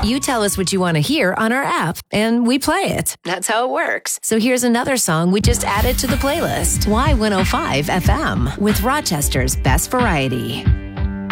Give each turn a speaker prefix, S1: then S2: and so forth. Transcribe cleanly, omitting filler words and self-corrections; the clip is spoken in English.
S1: You tell us what you want to hear on our app, and we play it. That's how it works. So here's another song we just added to the playlist. Y105 FM with Rochester's Best Variety.